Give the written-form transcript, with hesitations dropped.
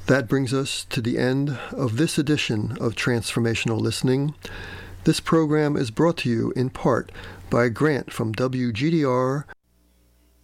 That brings us to the end of this edition of Transformational Listening. This program is brought to you in part by a grant from WGDR